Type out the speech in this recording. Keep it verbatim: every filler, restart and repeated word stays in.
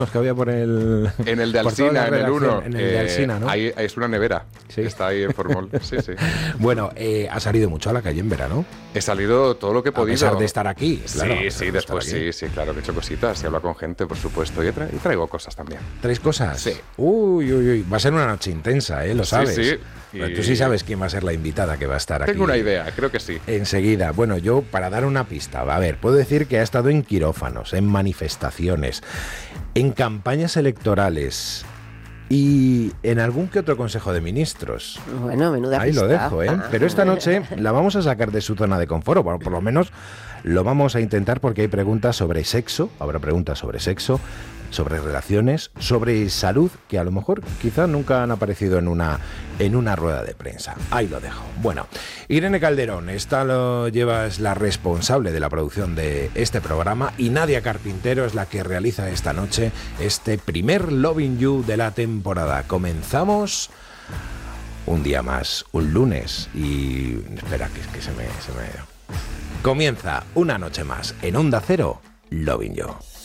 que había por el... En el de por toda la Alsina, en el redacción, uno. En el de Alsina, ¿no? Ahí es una nevera. Sí. Está ahí en Formol. Sí, sí. Bueno, eh, ha salido mucho a la calle en verano. He salido todo lo que he podido. A pesar de estar aquí, claro. Sí, sí, después sí, sí, claro, que he hecho cositas. He hablado con gente, por supuesto. Y, tra- y traigo cosas también. ¿Tres cosas? Sí. Uy, uy, uy. Va a ser una noche intensa, ¿eh? Lo sabes. Sí, sí. Pero Y- tú sí sabes quién va a ser la invitada que va a estar aquí. Tengo una idea, creo que sí. Enseguida. Bueno, yo para dar una pista, a ver, puedo decir que ha estado en quirófanos, en manifestaciones, en campañas electorales y en algún que otro consejo de ministros. Bueno, menuda Ahí lo pista. dejo, ¿eh? Pero esta noche la vamos a sacar de su zona de confort, o por, por lo menos lo vamos a intentar porque hay preguntas sobre sexo, habrá preguntas sobre sexo, sobre relaciones, sobre salud, que a lo mejor quizá nunca han aparecido en una, en una rueda de prensa. Ahí lo dejo. Bueno, Irene Calderón, esta lo lleva, es la responsable de la producción de este programa, y Nadia Carpintero es la que realiza esta noche este primer Loving You de la temporada. Comenzamos un día más, un lunes, y espera, que, que se me, se me... Comienza una noche más en Onda Cero, Loving You.